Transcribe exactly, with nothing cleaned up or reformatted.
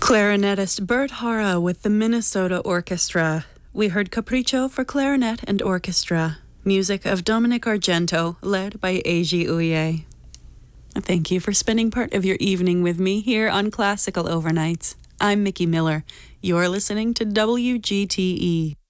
Clarinetist Bert Hara with the Minnesota Orchestra. We heard Capriccio for clarinet and orchestra, music of Dominic Argento, led by Eiji Uye. Thank you for spending part of your evening with me here on Classical Overnights. I'm Mickey Miller. You're listening to W G T E.